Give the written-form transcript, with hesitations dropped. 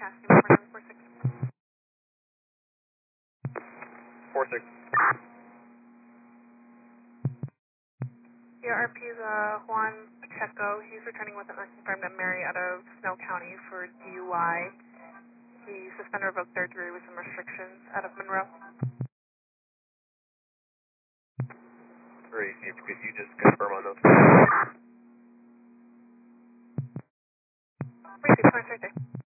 Cassie, 4746. 46. Yeah, RP is Juan Pacheco. He's returning with an unconfirmed Mary out of Snow County for DUI. He suspended or revoked third degree with some restrictions out of Monroe. Great. Could you just confirm on those? Receive, 26 right there.